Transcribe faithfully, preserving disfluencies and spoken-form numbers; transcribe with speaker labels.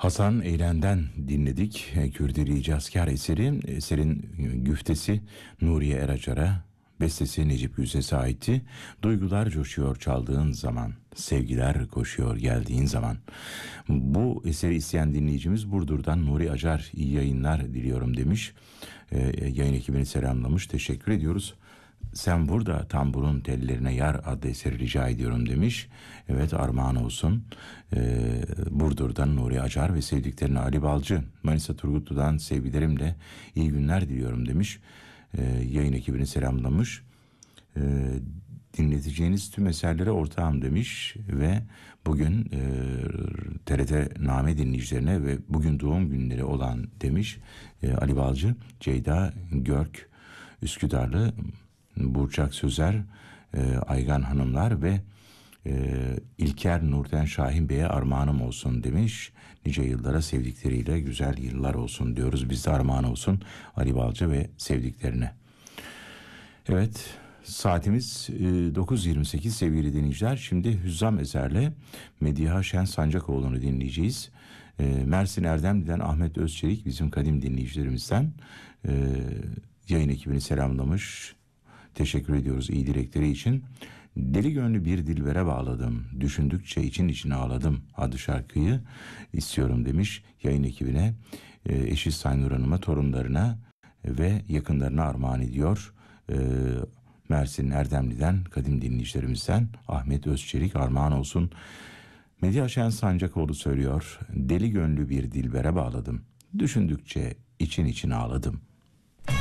Speaker 1: Hasan Eylen'den dinledik. Kürdili Cazkar eseri. Eserin güftesi Nuriye Eracar'a, bestesi Necip Güzes'e aitti. Duygular coşuyor çaldığın zaman, sevgiler koşuyor geldiğin zaman. Bu eseri isteyen dinleyicimiz Burdur'dan Nuri Acar, iyi yayınlar diliyorum demiş. Ee, yayın ekibini selamlamış. Teşekkür ediyoruz. Sen burada tamburun tellerine yar adlı eseri rica ediyorum demiş. Evet, armağan olsun. Ee, Burdur'dan Nuri Acar ve sevdiklerine Ali Balcı, Manisa Turgutlu'dan sevgilerimle iyi günler diliyorum demiş. Ee, yayın ekibini selamlamış. Ee, dinleteceğiniz tüm eserlere ortağım demiş ve bugün e, T R T Name dinleyicilerine ve bugün doğum günleri olan demiş e, Ali Balcı, Ceyda Görk, Üsküdarlı, Burçak Sözer, e, Aygan Hanımlar ve e, İlker Nurten Şahin Bey'e armağanım olsun demiş. Nice yıllara sevdikleriyle güzel yıllar olsun diyoruz. Biz de armağan olsun Ali Balcı ve sevdiklerine. Evet, saatimiz e, dokuz yirmi sekiz sevgili dinleyiciler. Şimdi Hüzzam eserle Mediha Şen Sancakoğlu'nu dinleyeceğiz. E, Mersin Erdemli'den Ahmet Özçelik bizim kadim dinleyicilerimizden e, yayın ekibini selamlamış. Teşekkür ediyoruz iyi dilekleri için. Deli gönlü bir dilbere bağladım, düşündükçe için içine ağladım adlı şarkıyı istiyorum demiş yayın ekibine. E, eşi Saynur Hanım'a, torunlarına ve yakınlarına armağan ediyor. E, Mersin Erdemli'den kadim dinleyicilerimizden Ahmet Özçelik armağan olsun. Medya Şen Sancakoğlu söylüyor. Deli gönlü bir dilbere bağladım, düşündükçe için içine ağladım.